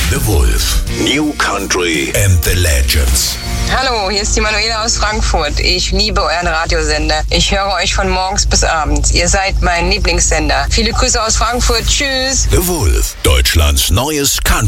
The Wolf. New Country and the Legends. Hallo, hier ist die Manuela aus Frankfurt. Ich liebe euren Radiosender. Ich höre euch von morgens bis abends. Ihr seid mein Lieblingssender. Viele Grüße aus Frankfurt. Tschüss. The Wolf. Deutschlands neues Country.